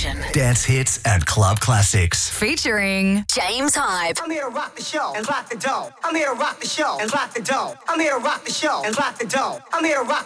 Station. Dance hits and club classics. Featuring James Hype. I'm here to rock the show and lock the dough. I'm here to rock the show and lock the dough. I'm here to rock the show and lock the dough. I'm here to rock